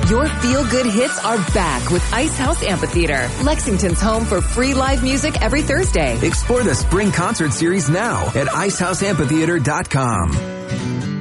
Your feel-good hits are back with Ice House Amphitheater, Lexington's home for free live music every Thursday. Explore the spring concert series now at icehouseamphitheater.com.